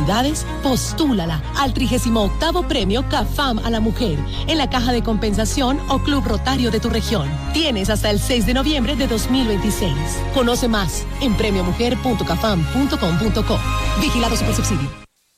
oportunidades, postúlala al 38º Premio CAFAM a la Mujer en la Caja de Compensación o Club Rotario de tu región. Tienes hasta el 6 de noviembre de 2026. Conoce más en premiomujer.cafam.com.co. Vigilado Supersubsidio.